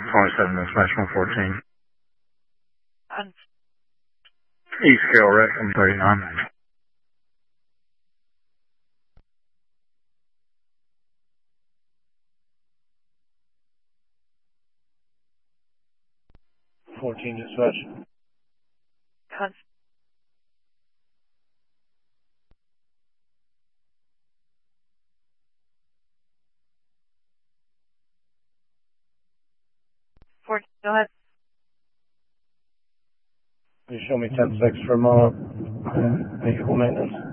27 dispatch 114. Um, East scale wreck, I'm 39. Dispatch. con- 14, go ahead. Can you show me 10-6 from vehicle maintenance?